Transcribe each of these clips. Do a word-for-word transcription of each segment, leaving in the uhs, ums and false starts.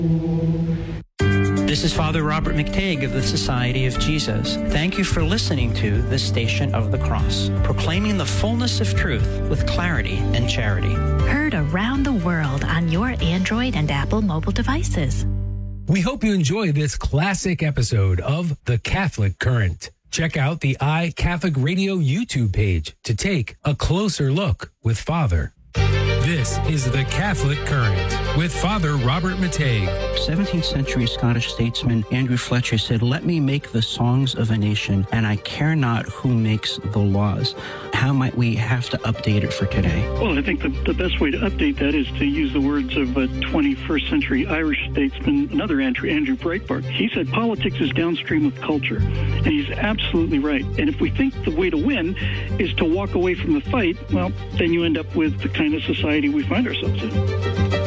This is Father Robert McTague of the Society of Jesus. Thank you for listening to The Station of the Cross, proclaiming the fullness of truth with clarity and charity. Heard around the world on your Android and Apple mobile devices. We hope you enjoy this classic episode of The Catholic Current. Check out the iCatholic Radio YouTube page to take a closer look with Father. This is The Catholic Current with Father Robert Matei. seventeenth century Scottish statesman Andrew Fletcher said, "Let me make the songs of a nation, and I care not who makes the laws." How might we have to update it for today? Well, I think the, the best way to update that is to use the words of a twenty-first century Irish statesman, another Andrew, Andrew Breitbart. He said politics is downstream of culture, and he's absolutely right. And if we think the way to win is to walk away from the fight, well, then you end up with the kind of society we find ourselves in.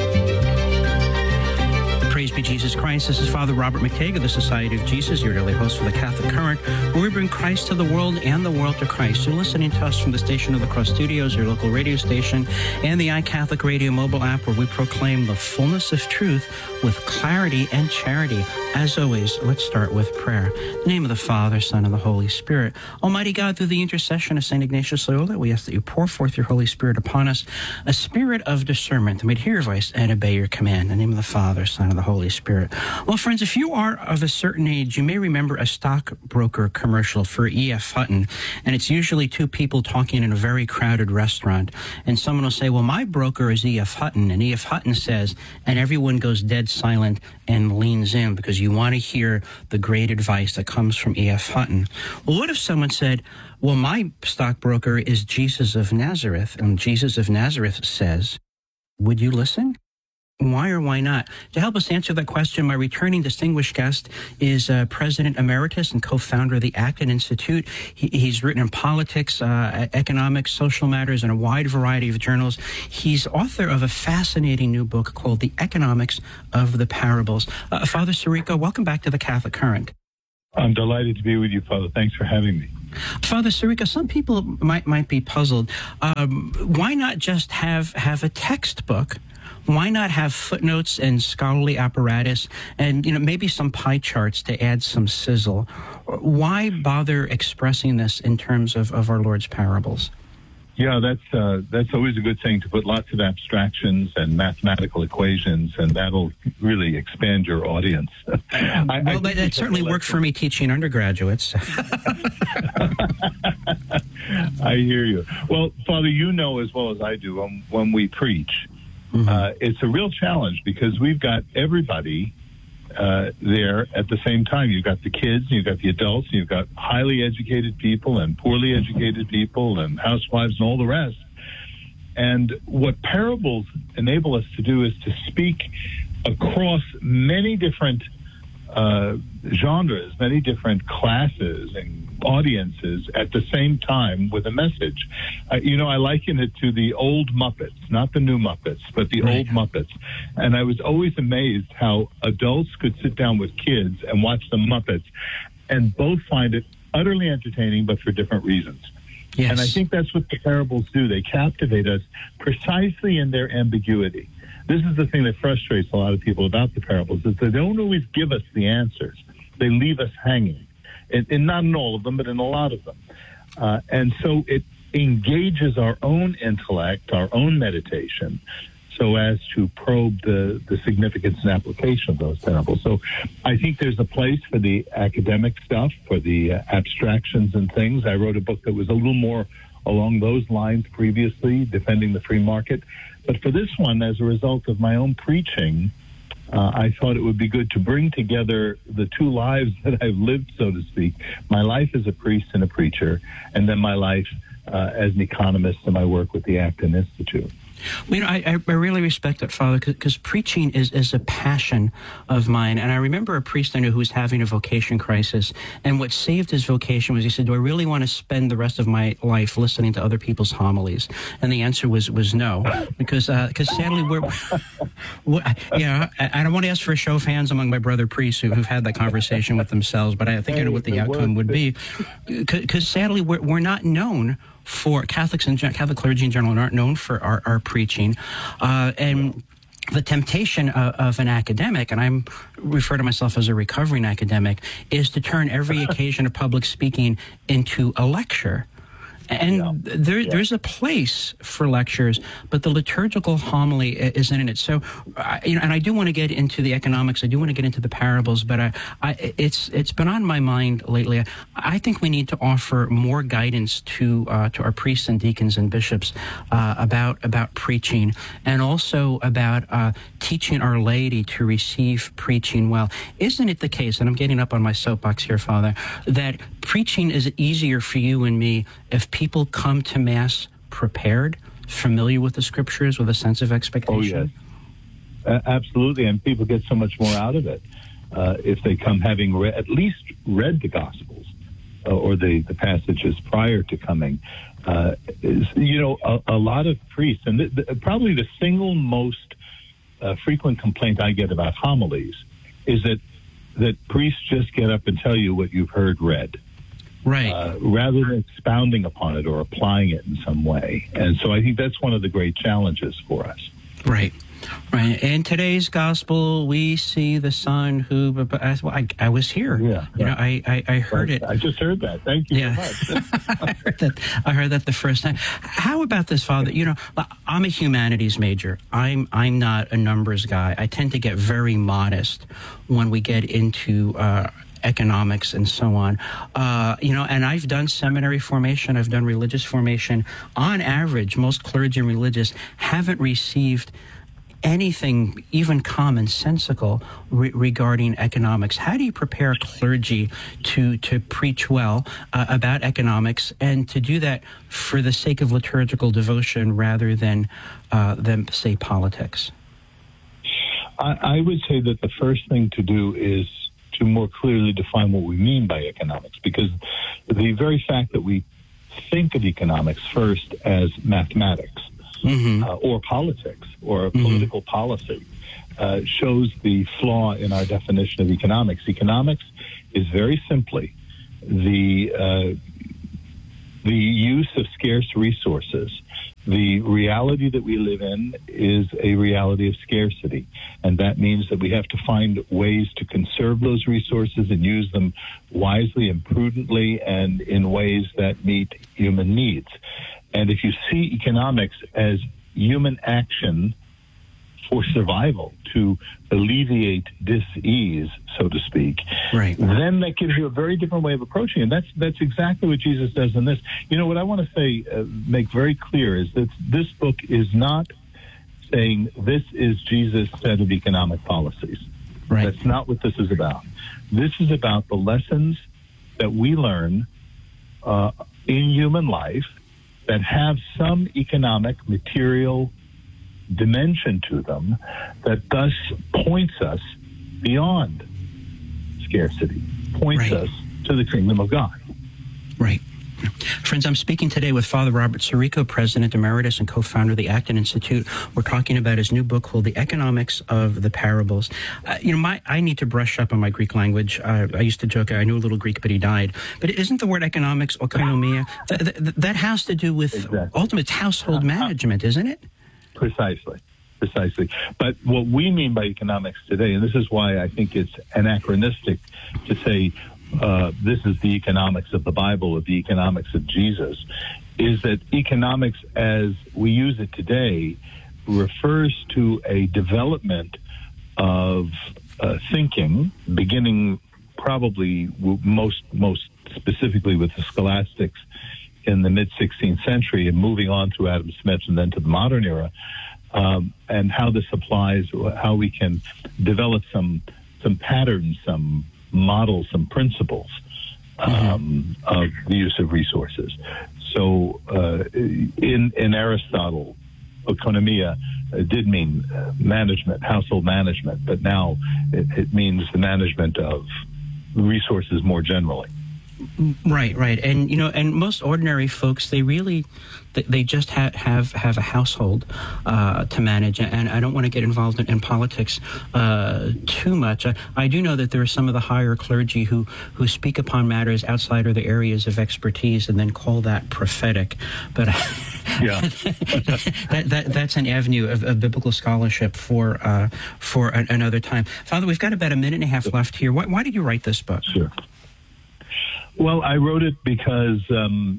Praise be Jesus Christ. This is Father Robert McTague of the Society of Jesus, your daily host for the Catholic Current, where we bring Christ to the world and the world to Christ. You're listening to us from the Station of the Cross Studios, your local radio station, and the iCatholic Radio mobile app, where we proclaim the fullness of truth with clarity and charity. As always, let's start with prayer. In the name of the Father, Son, and the Holy Spirit. Almighty God, through the intercession of Saint Ignatius Loyola, we ask that you pour forth your Holy Spirit upon us, a spirit of discernment, that we'd hear your voice and obey your command. In the name of the Father, Son, and the Holy Spirit. Well, friends, if you are of a certain age, you may remember a stockbroker commercial for E F. Hutton, and it's usually two people talking in a very crowded restaurant, and someone will say, well, my broker is E F. Hutton, and E F. Hutton says, and everyone goes dead silent and leans in because you want to hear the great advice that comes from E F. Hutton. Well, what if someone said, well, my stockbroker is Jesus of Nazareth, and Jesus of Nazareth says, would you listen? Why or why not? To help us answer that question, my returning distinguished guest is uh, President Emeritus and co-founder of the Acton Institute. He, he's written in politics, uh, economics, social matters, and a wide variety of journals. He's author of a fascinating new book called The Economics of the Parables. Uh, Father Sirico, welcome back to the Catholic Current. I'm delighted to be with you, Father. Thanks for having me. Father Sirico, some people might might be puzzled. Um, why not just have, have a textbook? Why not have footnotes and scholarly apparatus and, you know, maybe some pie charts to add some sizzle? Why bother expressing this in terms of, of our Lord's parables? Yeah, that's uh, that's always a good thing, to put lots of abstractions and mathematical equations, and that'll really expand your audience. I, well, I that, that certainly worked for me teaching undergraduates. I hear you. Well, Father, you know as well as I do, um, when we preach, Mm-hmm. Uh, it's a real challenge because we've got everybody uh, there at the same time. You've got the kids, you've got the adults, you've got highly educated people and poorly educated people and housewives and all the rest. And what parables enable us to do is to speak across many different uh, genres, many different classes and audiences at the same time with a message. Uh, you know, I liken it to the old Muppets, not the new Muppets, but the right. old Muppets. And I was always amazed how adults could sit down with kids and watch the Muppets and both find it utterly entertaining, but for different reasons. Yes. And I think that's what the parables do. They captivate us precisely in their ambiguity. This is the thing that frustrates a lot of people about the parables, is they don't always give us the answers. They leave us hanging. And, and not in all of them, but in a lot of them. Uh, and so it engages our own intellect, our own meditation, so as to probe the, the significance and application of those parables. So I think there's a place for the academic stuff, for the uh, abstractions and things. I wrote a book that was a little more along those lines previously, Defending the Free Market. But for this one, as a result of my own preaching, Uh, I thought it would be good to bring together the two lives that I've lived, so to speak, my life as a priest and a preacher, and then my life uh, as an economist and my work with the Acton Institute. Well, you know, I, I really respect that, Father, because preaching is, is a passion of mine. And I remember a priest I knew who was having a vocation crisis, and what saved his vocation was he said, do I really want to spend the rest of my life listening to other people's homilies? And the answer was was no, because uh, cause sadly, we're, we're yeah, I, I don't want to ask for a show of hands among my brother priests who, who've had that conversation with themselves, but I think hey, I know what the outcome would be. Because sadly, we're, we're not known for Catholics and Catholic clergy in general aren't known for our, our preaching, uh, and the temptation of, of an academic, and I'm refer to myself as a recovering academic, is to turn every occasion of public speaking into a lecture. And yeah. there, yeah. there's a place for lectures, but the liturgical homily isn't in it. So, uh, you know, and I do want to get into the economics. I do want to get into the parables, but I, I, it's it's been on my mind lately. I, I think we need to offer more guidance to uh, to our priests and deacons and bishops uh, about about preaching, and also about uh, teaching our laity to receive preaching well. Isn't it the case? And I'm getting up on my soapbox here, Father, that preaching is easier for you and me if people come to Mass prepared, familiar with the Scriptures, with a sense of expectation? Oh, yes. Uh, absolutely, and people get so much more out of it uh, if they come having re- at least read the Gospels uh, or the, the passages prior to coming. Uh, is, you know, a, a lot of priests, and the, the, probably the single most uh, frequent complaint I get about homilies is that, that priests just get up and tell you what you've heard read. Right. Uh, rather than expounding upon it or applying it in some way. And so I think that's one of the great challenges for us. Right. Right. In today's gospel, we see the Son who, well, I, I was here. Yeah. You know, I, I, I heard right. it. I just heard that. Thank you yeah. so much. I heard that. I heard that the first time. How about this, Father? You know, I'm a humanities major. I'm, I'm not a numbers guy. I tend to get very modest when we get into, uh, economics and so on. Uh, you know, and I've done seminary formation, I've done religious formation. On average, most clergy and religious haven't received anything even commonsensical re- regarding economics. How do you prepare clergy to, to preach well uh, about economics, and to do that for the sake of liturgical devotion rather than, uh, than say, politics? I, I would say that the first thing to do is to more clearly define what we mean by economics, because the very fact that we think of economics first as mathematics mm-hmm. uh, or politics or mm-hmm. political policy uh, shows the flaw in our definition of economics. Economics is very simply the uh, the use of scarce resources. The reality that we live in is a reality of scarcity, and that means that we have to find ways to conserve those resources and use them wisely and prudently and in ways that meet human needs. And if you see economics as human action for survival, to alleviate dis-ease, so to speak, right. then that gives you a very different way of approaching it. That's that's exactly what Jesus does in this. You know, what I want to say, uh, make very clear, is that this book is not saying this is Jesus' set of economic policies. Right. That's not what this is about. This is about the lessons that we learn uh, in human life that have some economic, material dimension to them, that thus points us beyond scarcity, points right. us to the kingdom of God. Right. Friends, I'm speaking today with Father Robert Sirico, President Emeritus and co-founder of the Acton Institute. We're talking about his new book called The Economics of the Parables. Uh, you know, my I need to brush up on my Greek language. Uh, I used to joke I knew a little Greek, but he died. But isn't the word economics, oikonomia, th- th- that has to do with exactly. ultimate household management, isn't it? Precisely. Precisely. But what we mean by economics today, and this is why I think it's anachronistic to say uh, this is the economics of the Bible or the economics of Jesus, is that economics as we use it today refers to a development of uh, thinking, beginning probably most most specifically with the scholastics in the mid-sixteenth century and moving on through Adam Smith and then to the modern era, um, and how this applies, how we can develop some some patterns, some models, some principles um, mm-hmm. of the use of resources. So uh, in, in Aristotle, economia uh, did mean uh, management, household management, but now it, it means the management of resources more generally. Right, right. And, you know, and most ordinary folks, they really, they, they just ha- have, have a household uh, to manage. And I don't want to get involved in, in politics uh, too much. I, I do know that there are some of the higher clergy who, who speak upon matters outside of the areas of expertise and then call that prophetic. But yeah. that, that, that's an avenue of, of biblical scholarship for, uh, for an, another time. Father, we've got about a minute and a half left here. Why, why did you write this book? Sure. Well, I wrote it because um,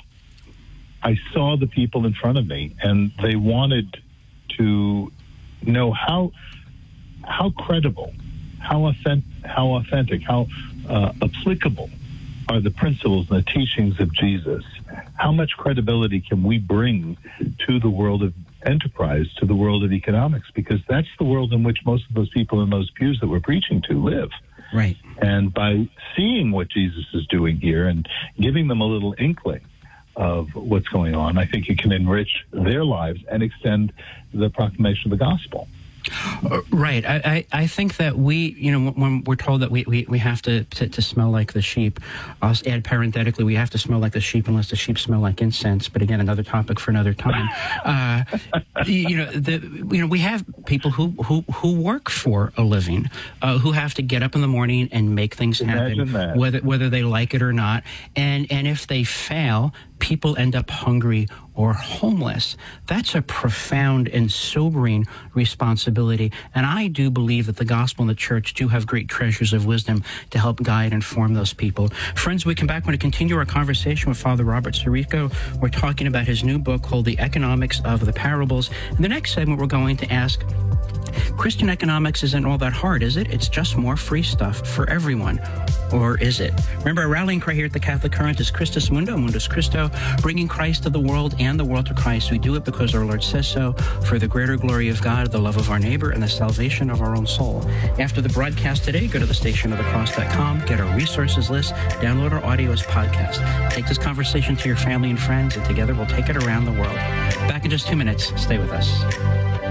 I saw the people in front of me, and they wanted to know how how credible, how authentic, how authentic, how uh, applicable are the principles and the teachings of Jesus. How much credibility can we bring to the world of enterprise, to the world of economics? Because that's the world in which most of those people in those pews that we're preaching to live. Right. And by seeing what Jesus is doing here and giving them a little inkling of what's going on, I think it can enrich their lives and extend the proclamation of the gospel. Uh, right. I, I, I think that we, you know, when we're told that we, we, we have to, to, to smell like the sheep, I'll add parenthetically, we have to smell like the sheep unless the sheep smell like incense. But again, another topic for another time. Uh, you know, the, you know, we have people who, who, who work for a living, uh, who have to get up in the morning and make things happen, whether whether they like it or not. And and if they fail, people end up hungry or homeless. That's a profound and sobering responsibility. And I do believe that the gospel and the church do have great treasures of wisdom to help guide and form those people. Friends, we come back. We're going to continue our conversation with Father Robert Sirico. We're talking about his new book called The Economics of the Parables. In the next segment, we're going to ask, Christian economics isn't all that hard, is it? It's just more free stuff for everyone. Or is it? Remember, our rallying cry here at the Catholic Current is Christus Mundo, Mundus Christo, bringing Christ to the world and the world to Christ. We do it because our Lord says so, for the greater glory of God, the love of our neighbor, and the salvation of our own soul. After the broadcast today, go to the station of the cross dot com, get our resources list, download our audio as podcast. Take this conversation to your family and friends, and together we'll take it around the world. Back in just two minutes. Stay with us.